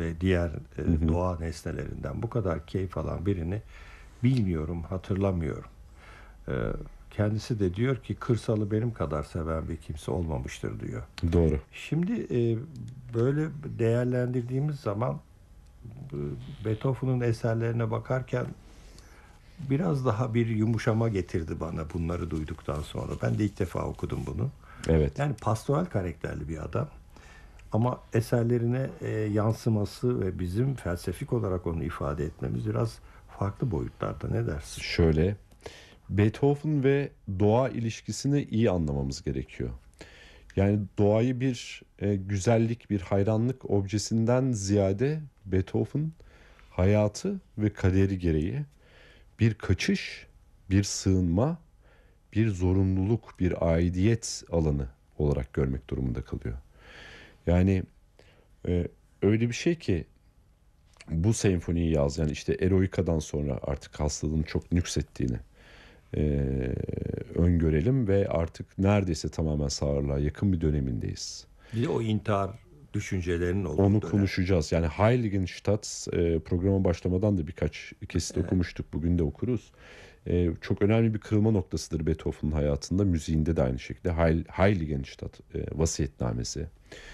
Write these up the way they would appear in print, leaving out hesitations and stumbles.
ve diğer Hı hı. doğa nesnelerinden bu kadar keyif alan birini bilmiyorum, hatırlamıyorum. E, Kendisi de diyor ki kırsalı benim kadar seven bir kimse olmamıştır diyor. Doğru. Şimdi böyle değerlendirdiğimiz zaman Beethoven'ın eserlerine bakarken biraz daha bir yumuşama getirdi bana bunları duyduktan sonra. Ben de ilk defa okudum bunu. Evet. Yani pastoral karakterli bir adam. Ama eserlerine yansıması ve bizim felsefik olarak onu ifade etmemiz biraz farklı boyutlarda. Ne dersin? Şöyle, Beethoven ve doğa ilişkisini iyi anlamamız gerekiyor. Yani doğayı bir güzellik, bir hayranlık objesinden ziyade Beethoven hayatı ve kaderi gereği bir kaçış, bir sığınma, bir zorunluluk, bir aidiyet alanı olarak görmek durumunda kalıyor. Yani öyle bir şey ki bu senfoniyi yaz, yani işte Eroika'dan sonra artık hastalığın çok nüksettiğini e, öngörelim ve artık neredeyse tamamen sağırlığa yakın bir dönemindeyiz. Bir de o intihar düşüncelerinin Onu olduğu dönem. konuşacağız. Yani Heiligenstadt, programa başlamadan da birkaç kesit Evet. okumuştuk. Bugün de okuruz. Çok önemli bir kırılma noktasıdır Beethoven'ın hayatında. Müziğinde de aynı şekilde. Heiligenstadt vasiyetnamesi.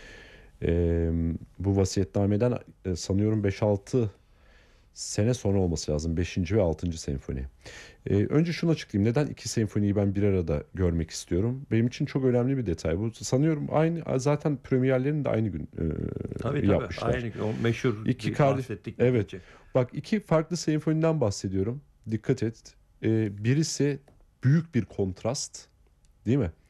Bu vasiyetnameden sanıyorum 5-6 sene sonra olması lazım. 5. ve 6. senfoni. Önce şunu açıklayayım. Neden iki senfoniyi ben bir arada görmek istiyorum? Benim için çok önemli bir detay bu. Sanıyorum aynı, zaten premierlerini de aynı gün Tabii tabii. yapmışlar. Aynı o meşhur İki bir kardeş. bahsettikleri Evet. gece. Bak, iki farklı senfoniden bahsediyorum. Dikkat et. Birisi büyük bir kontrast, değil mi?